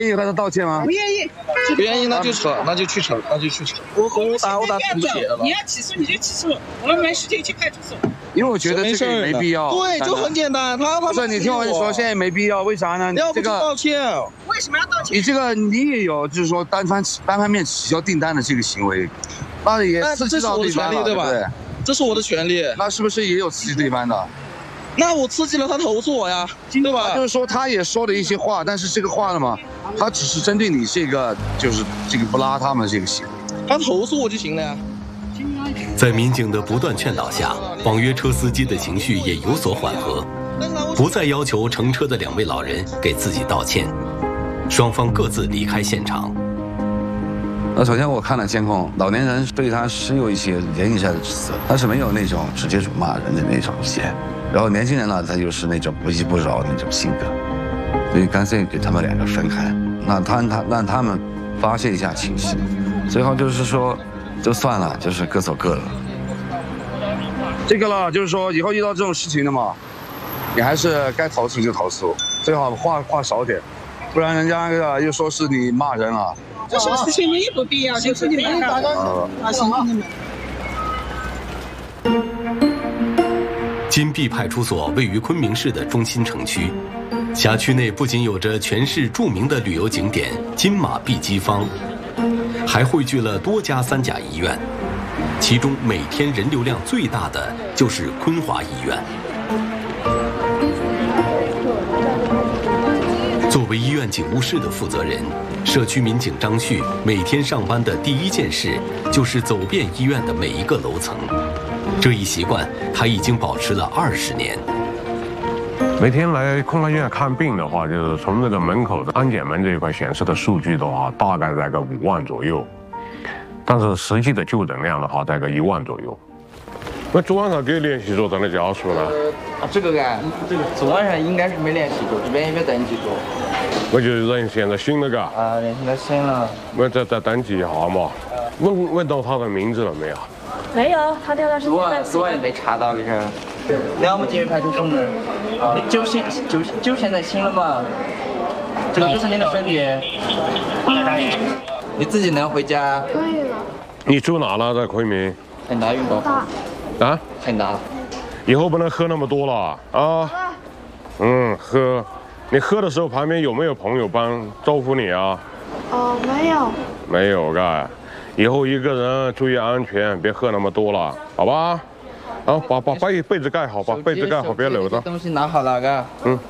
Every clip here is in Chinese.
愿意和他道歉吗？ 不愿意， 不愿意那就扯，那就去扯。我打徒血了。 你要起诉你就起诉，我们没时间去派出所。 因为我觉得这个没必要。 对，就很简单， 不是你听我说，现在没必要，为啥呢？ 要不就道歉。 为什么要道歉？ 你这个你也有，就是说单方面取消订单的这个行为，那也刺激到对方了，对吧？ 这是我的权利。 那是不是也有刺激对方的？ 那我刺激了他投诉我呀，对吧？ 就是说他也说了一些话，但是这个话了嘛，他只是针对你这个，就是这个不拉他们的这个行为。 他投诉我就行了呀。 在民警的不断劝导下，网约车司机的情绪也有所缓和，不再要求乘车的2位老人给自己道歉，双方各自离开现场。 那首先我看了监控，老年人对他是有一些言语上的指责，他是没有那种直接辱骂人的那种一些。然后年轻人呢，他就是那种不依不饶的那种性格，所以干脆给他们2个分开，让他们发泄一下情绪。最后就是说，就算了，就是各走各的。这个了，就是说以后遇到这种事情的嘛，你还是该投诉就投诉，最好话少点，不然人家又说是你骂人了。 这种事情没有不必要，就是你们大家行你们。 金碧派出所位于昆明市的中心城区，辖区内不仅有着全市著名的旅游景点金马碧鸡坊，还汇聚了多家3甲医院，其中每天人流量最大的就是昆华医院。作为医院警务室的负责人，社区民警张旭每天上班的第一件事就是走遍医院的每一个楼层。这一习惯他已经保持了20年。 每天来昆华医院看病的话，就是从这个门口的安检门这一块显示的数据的话，大概在个5万左右，但是实际的就诊量的话，在个1万左右。那昨晚上给联系过咱的家属呢？ 这个昨晚上应该是没联系过，这边也没登记过。 我就是人现在醒了嘎。 人现在醒了。 我再登记一下嘛。问到他的名字了没有？ 没有，他电话是昨晚没查到的是。那我们金碧派出所呢？就现在醒了嘛？这个就是你的身体。你自己能回家？ 可以了。 你住哪了？在昆明？ 很大运动。 啊？ 很大。 以后不能喝那么多了啊。喝。你喝的时候旁边有没有朋友帮招呼你啊？ 没有。 没有嘎。以后一个人注意安全，别喝那么多了，好吧？把被子盖好，把被子盖好，别留着。 东西拿好了，嘎。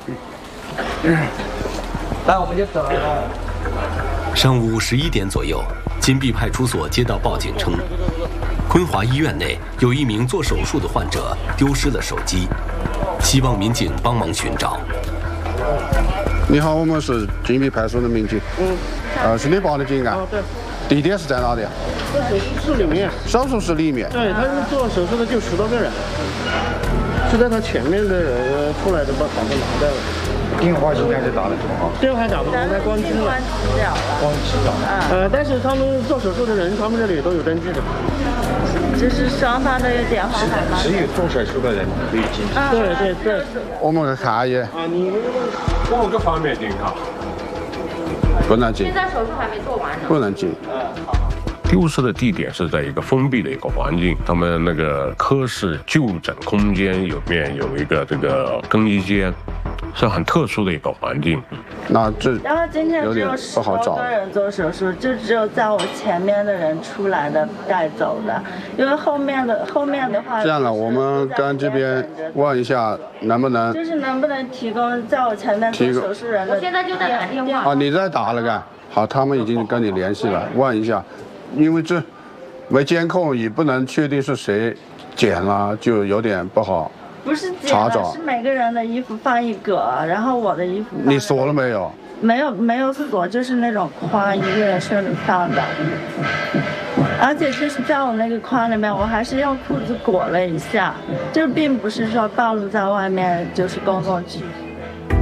那我们就走了。 上午11点左右，金碧派出所接到报警称，昆华医院内有一名做手术的患者丢失了手机，希望民警帮忙寻找。 你好，我们是金碧派出所的民警。是你报的警啊？ 对。 地点是在哪里？ 在手术室里面。 手术室里面。 对，他是做手术的，就10多个人，是在他前面的人出来的，把他拿掉了。 电话应该是打得通啊。 电话还打不通，他关机了。 关机了。 但是他们做手术的人，他们这里都有登记的。 这是双方都有电话号码。 只有做手术的人可以进去。 对。 我们看一眼。 你哪个方面进卡？ 不能进。 现在手术还没做完呢。 不能进。 丢失的地点是在一个封闭的一个环境，他们那个科室就诊空间里面有一个这个更衣间，是很特殊的一个环境。 那这然后今天只有10多个人做手术，就只有在我前面的人出来的带走的，因为后面的话。 这样了，我们跟这边问一下，能不能提供在我前面做手术人的？我现在就在打电话。 你在打了干？好，他们已经跟你联系了，问一下。因为这没监控，也不能确定是谁捡了，就有点不好。 不是捡了，是每个人的衣服放一格，然后我的衣服。 你锁了没有？ 没有锁，就是那种框，一个人顺着放的。而且就是在我那个框里面，我还是用裤子裹了一下，这并不是说暴露在外面，就是公共区域。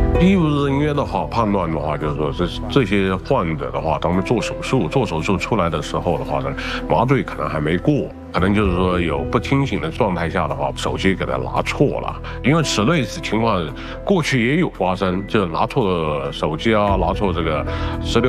医务人员的话判断的话，就是说这些患者的话，他们做手术出来的时候的话呢，麻醉可能还没过，可能就是说有不清醒的状态下的话，手机给他拿错了。因为此类情况过去也有发生，就拿错手机啊，拿错这个16